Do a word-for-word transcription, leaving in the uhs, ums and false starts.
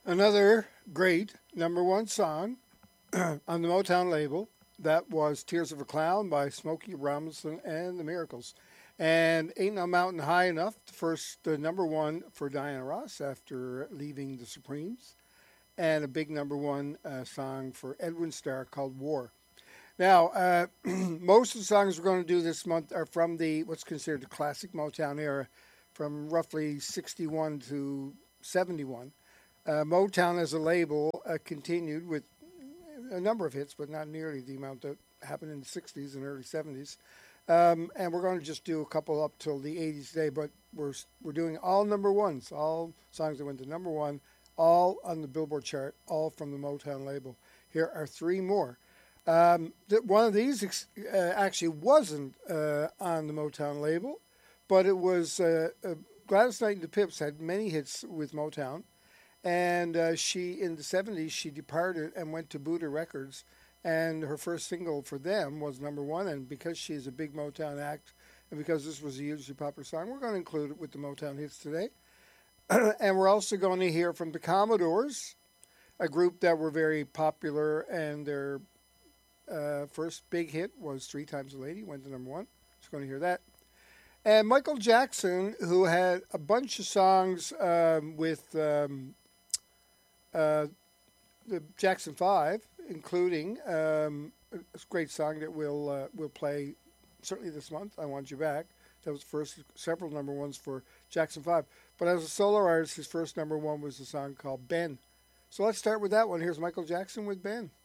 Another great number one song on the Motown label. That was Tears of a Clown by Smokey Robinson and the Miracles. And Ain't No Mountain High Enough, the first uh, number one for Diana Ross after leaving the Supremes. And a big number one uh, song for Edwin Starr called War. Now, uh, most of the songs we're going to do this month are from the what's considered the classic Motown era, from roughly sixty-one to seventy-one. Uh, Motown as a label uh, continued with a number of hits, but not nearly the amount that happened in the sixties and early seventies. Um, and we're going to just do a couple up till the eighties today, but we're we're doing all number ones, all songs that went to number one, all on the Billboard chart, all from the Motown label. Here are three more. Um, th- one of these ex- uh, actually wasn't uh, on the Motown label, but it was uh, uh, Gladys Knight and the Pips had many hits with Motown. And uh, she, in the seventies, she departed and went to Buddha Records. And her first single for them was number one. And because she's a big Motown act, and because this was a hugely popular song, we're going to include it with the Motown hits today. And we're also going to hear from the Commodores, a group that were very popular. And their uh, first big hit was Three Times a Lady, went to number one. So we're going to hear that. And Michael Jackson, who had a bunch of songs um, with... Um, Uh, the Jackson Five, including um, a great song that we'll uh, we'll play certainly this month. I Want You Back. That was the first several number ones for Jackson Five. But as a solo artist, his first number one was a song called Ben. So let's start with that one. Here's Michael Jackson with Ben.